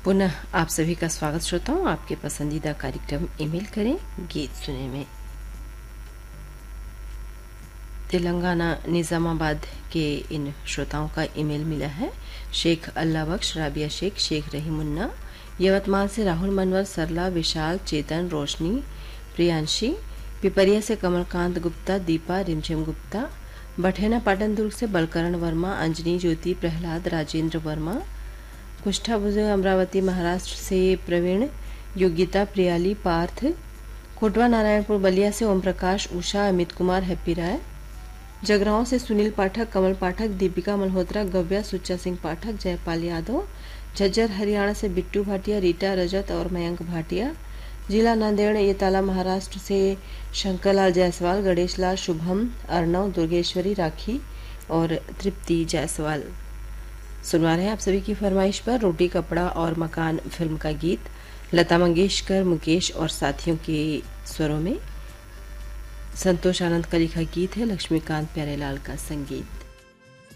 पुनः आप सभी का स्वागत श्रोताओं। आपके पसंदीदा कार्यक्रम ईमेल करें गीत सुने में। तेलंगाना निज़ामाबाद के इन श्रोताओं का ईमेल मिला है। शेख अल्लाह बख्श, राबिया शेख, शेख रहीमुन्ना, यवतमाल से राहुल मनवर, सरला, विशाल, चेतन, रोशनी, प्रियांशी, पिपरिया से कमलकांत गुप्ता, दीपा, रिमझिम गुप्ता, बठेना पाटन दुर्ग से बलकरण वर्मा, अंजनी, ज्योति, प्रहलाद, राजेंद्र वर्मा, कुष्ठा बुजुर्ग, अमरावती महाराष्ट्र से प्रवीण, योगिता, प्रियाली, पार्थ, कोटवा नारायणपुर बलिया से ओम प्रकाश, उषा, अमित कुमार, हैप्पी राय, जगरांव से सुनील पाठक, कमल पाठक, दीपिका मल्होत्रा, गव्या, सुच्चा सिंह पाठक, जयपाल यादव, झज्जर हरियाणा से बिट्टू भाटिया, रीटा, रजत और मयंक भाटिया, जिला नांदेड़ येताला महाराष्ट्र से शंकरलाल जायसवाल, गणेश लाल, शुभम, अर्णव, दुर्गेश्वरी, राखी और तृप्ति जायसवाल। सुनवा रहे हैं आप सभी की फरमाइश पर रोटी कपड़ा और मकान फिल्म का गीत लता मंगेशकर, मुकेश और साथियों के स्वरों में। संतोष आनंद का लिखा गीत है, लक्ष्मीकांत प्यारेलाल का संगीत।